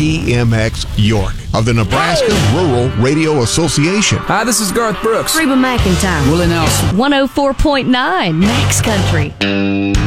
KPMX York of the Nebraska Rural Radio Association. Hi, this is Garth Brooks. Reba McEntire. Willie Nelson. 104.9 Max Country.